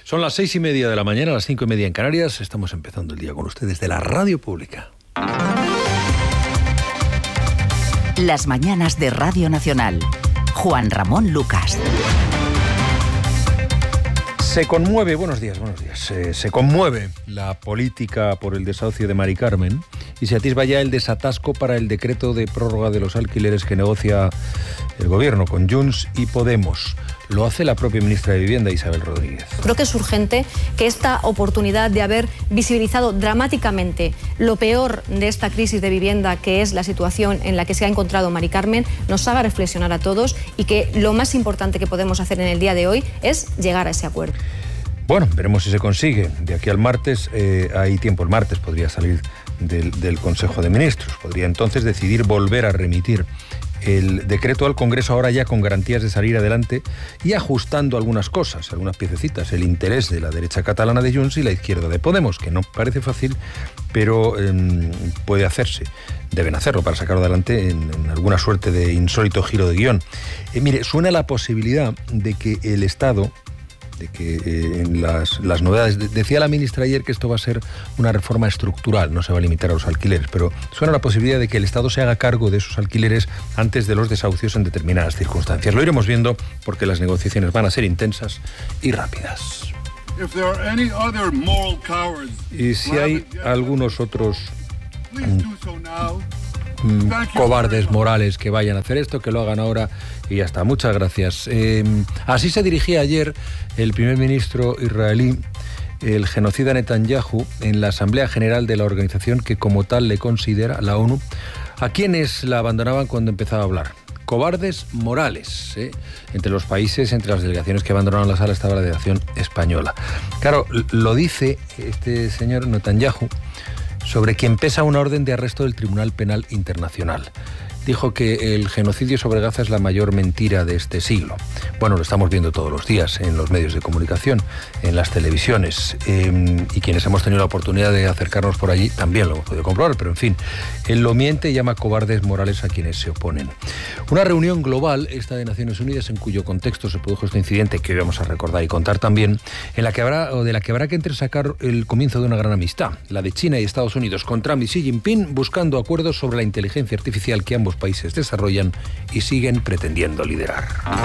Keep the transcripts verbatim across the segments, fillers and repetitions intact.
Son las seis y media de la mañana, las cinco y media en Canarias. Estamos empezando el día con ustedes de la Radio Pública. Las mañanas de Radio Nacional. Juan Ramón Lucas. Se conmueve, buenos días, buenos días. Se, se conmueve la política por el desahucio de Mari Carmen y se atisba ya el desatasco para el decreto de prórroga de los alquileres que negocia el gobierno con Junts y Podemos. Lo hace la propia ministra de Vivienda, Isabel Rodríguez. Creo que es urgente que esta oportunidad de haber visibilizado dramáticamente lo peor de esta crisis de vivienda, que es la situación en la que se ha encontrado Mari Carmen, nos haga reflexionar a todos y que lo más importante que podemos hacer en el día de hoy es llegar a ese acuerdo. Bueno, veremos si se consigue. De aquí al martes eh, hay tiempo. El martes podría salir del, del Consejo de Ministros. Podría entonces decidir volver a remitir el decreto al Congreso, ahora ya con garantías de salir adelante y ajustando algunas cosas, algunas piececitas, el interés de la derecha catalana de Junts y la izquierda de Podemos, que no parece fácil, pero eh, puede hacerse. Deben hacerlo para sacarlo adelante en, en alguna suerte de insólito giro de guión. Eh, mire, suena la posibilidad de que el Estado, de que eh, en las, las novedades, de, decía la ministra ayer que esto va a ser una reforma estructural, no se va a limitar a los alquileres, pero suena la posibilidad de que el Estado se haga cargo de esos alquileres antes de los desahucios en determinadas circunstancias. Lo iremos viendo porque las negociaciones van a ser intensas y rápidas. Y si hay algunos otros mm, cobardes morales que vayan a hacer esto, que lo hagan ahora y ya está. Muchas gracias. Eh, así se dirigía ayer el primer ministro israelí, el genocida Netanyahu, en la Asamblea General de la organización que como tal le considera, la ONU, a quienes la abandonaban cuando empezaba a hablar. Cobardes morales, ¿eh? Entre los países, entre las delegaciones que abandonaron la sala estaba la delegación española. Claro, lo dice este señor Netanyahu, sobre quien pesa una orden de arresto del Tribunal Penal Internacional. Dijo que el genocidio sobre Gaza es la mayor mentira de este siglo. Bueno, lo estamos viendo todos los días en los medios de comunicación, en las televisiones, eh, y quienes hemos tenido la oportunidad de acercarnos por allí también lo hemos podido comprobar, pero en fin, él lo miente y llama cobardes morales a quienes se oponen. Una reunión global, esta de Naciones Unidas, en cuyo contexto se produjo este incidente que hoy vamos a recordar y contar también, en la que habrá, o de la que habrá que entresacar el comienzo de una gran amistad, la de China y Estados Unidos, con Trump y Xi Jinping, buscando acuerdos sobre la inteligencia artificial que ambos países desarrollan y siguen pretendiendo liderar.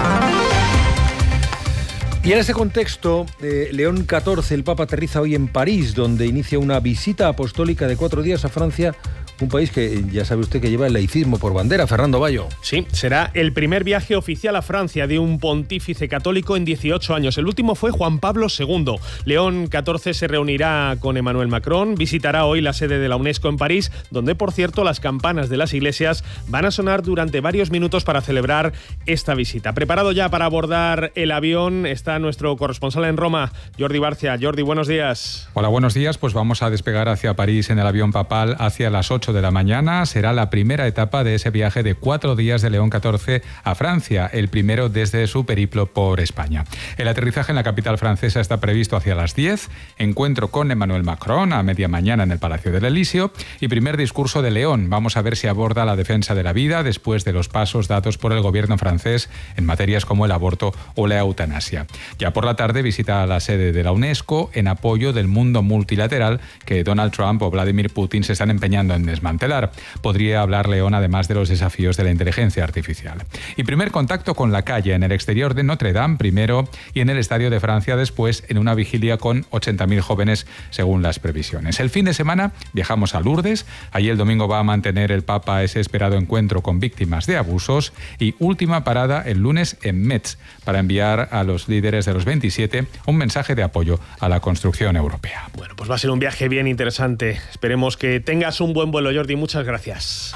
Y en ese contexto, eh, León catorce, el Papa, aterriza hoy en París, donde inicia una visita apostólica de cuatro días a Francia, un país que ya sabe usted que lleva el laicismo por bandera. Fernando Bayo. Sí, será el primer viaje oficial a Francia de un pontífice católico en dieciocho años. El último fue Juan Pablo segundo. León catorce se reunirá con Emmanuel Macron, visitará hoy la sede de la UNESCO en París, donde, por cierto, las campanas de las iglesias van a sonar durante varios minutos para celebrar esta visita. Preparado ya para abordar el avión está nuestro corresponsal en Roma, Jordi Barcia. Jordi, buenos días. Hola, buenos días. Pues vamos a despegar hacia París en el avión papal hacia las ocho de la mañana. Será la primera etapa de ese viaje de cuatro días de León catorce a Francia, el primero desde su periplo por España. El aterrizaje en la capital francesa está previsto hacia las diez, encuentro con Emmanuel Macron a media mañana en el Palacio del Elíseo y primer discurso de León. Vamos a ver si aborda la defensa de la vida después de los pasos dados por el gobierno francés en materias como el aborto o la eutanasia. Ya por la tarde visita la sede de la UNESCO en apoyo del mundo multilateral que Donald Trump o Vladimir Putin se están empeñando en desmantelar. Podría hablar León además de los desafíos de la inteligencia artificial. Y primer contacto con la calle en el exterior de Notre Dame primero y en el Estadio de Francia después, en una vigilia con ochenta mil jóvenes según las previsiones. El fin de semana viajamos a Lourdes. Allí el domingo va a mantener el Papa ese esperado encuentro con víctimas de abusos y última parada el lunes en Metz para enviar a los líderes de los veintisiete un mensaje de apoyo a la construcción europea. Bueno, pues va a ser un viaje bien interesante. Esperemos que tengas un buen vuelo, Jordi. Muchas gracias.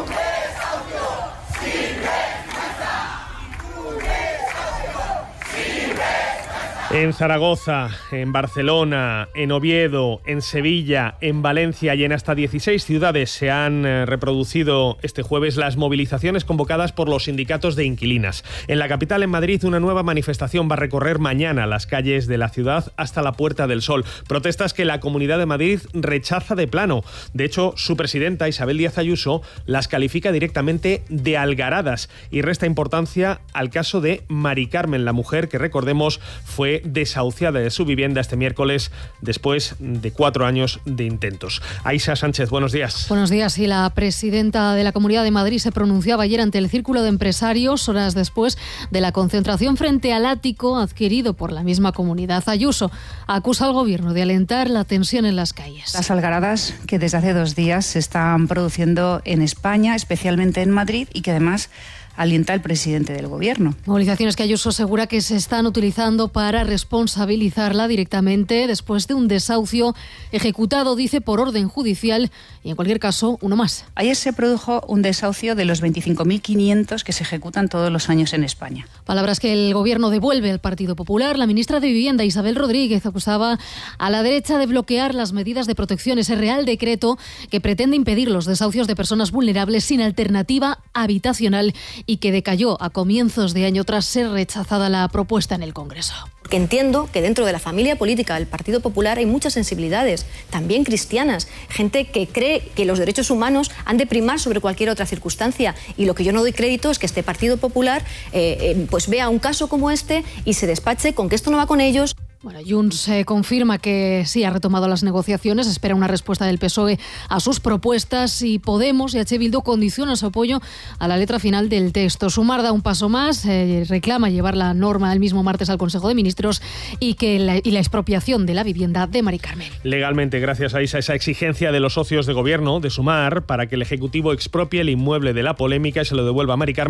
En Zaragoza, en Barcelona, en Oviedo, en Sevilla, en Valencia y en hasta dieciséis ciudades se han eh, reproducido este jueves las movilizaciones convocadas por los sindicatos de inquilinas. En la capital, en Madrid, una nueva manifestación va a recorrer mañana las calles de la ciudad hasta la Puerta del Sol. Protestas que la Comunidad de Madrid rechaza de plano. De hecho, su presidenta, Isabel Díaz Ayuso, las califica directamente de algaradas y resta importancia al caso de Mari Carmen, la mujer que, recordemos, fue fue desahuciada de su vivienda este miércoles después de cuatro años de intentos. Aisha Sánchez, buenos días. Buenos días. Y la presidenta de la Comunidad de Madrid se pronunciaba ayer ante el Círculo de Empresarios, horas después de la concentración frente al ático adquirido por la misma comunidad. Ayuso acusa al Gobierno de alentar la tensión en las calles. Las algaradas que desde hace dos días se están produciendo en España, especialmente en Madrid, y que además alienta el presidente del Gobierno. Movilizaciones que Ayuso asegura que se están utilizando para responsabilizarla directamente después de un desahucio ejecutado, dice, por orden judicial y, en cualquier caso, uno más. Ayer se produjo un desahucio de los veinticinco mil quinientos que se ejecutan todos los años en España. Palabras que el Gobierno devuelve al Partido Popular. La ministra de Vivienda, Isabel Rodríguez, acusaba a la derecha de bloquear las medidas de protección, ese Real Decreto que pretende impedir los desahucios de personas vulnerables sin alternativa habitacional y que decayó a comienzos de año tras ser rechazada la propuesta en el Congreso. Que entiendo que dentro de la familia política del Partido Popular hay muchas sensibilidades, también cristianas, gente que cree que los derechos humanos han de primar sobre cualquier otra circunstancia, y lo que yo no doy crédito es que este Partido Popular eh, eh, pues vea un caso como este y se despache con que esto no va con ellos. Bueno, Junts eh, confirma que sí ha retomado las negociaciones, espera una respuesta del P S O E a sus propuestas, y Podemos y H. Bildu condicionan su apoyo a la letra final del texto. Sumar da un paso más, eh, reclama llevar la norma el mismo martes al Consejo de Ministros y que la, y la expropiación de la vivienda de Mari Carmen. Legalmente, gracias a esa, esa exigencia de los socios de Gobierno de Sumar para que el Ejecutivo expropie el inmueble de la polémica y se lo devuelva a Mari Carmen.